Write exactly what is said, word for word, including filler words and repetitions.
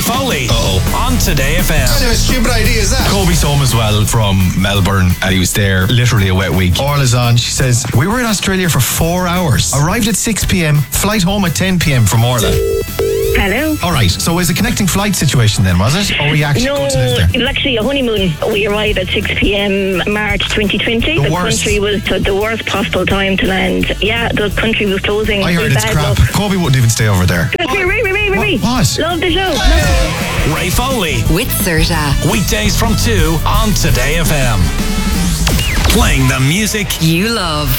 Ray Foley. Uh-oh. On Today F M. What kind of a stupid idea is that? Kobe's home as well from Melbourne, and he was there literally a wet week. Orla's on. She says, we were in Australia for four hours. Arrived at six p.m, flight home at ten p.m. from Orla. Hello. All right, so it was a connecting flight situation then, was it? Or were you actually No, going to live there? it was actually a honeymoon. We arrived at six p.m. March twenty twenty. The The, worst. country was the, the worst possible time to land. Yeah, the country was closing. I It heard was it's bad crap. luck. Kobe wouldn't even stay over there. Ray, Ray, Ray, Ray, Ray. What? Love the show. Ray Foley. With Serta. Weekdays from two on Today F M. Playing the music You love.